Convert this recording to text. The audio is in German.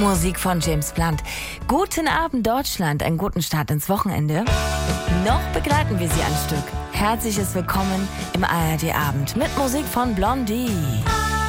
Musik von James Blunt. Guten Abend Deutschland, einen guten Start ins Wochenende. Noch begleiten wir Sie ein Stück. Herzliches Willkommen im ARD Abend mit Musik von Blondie.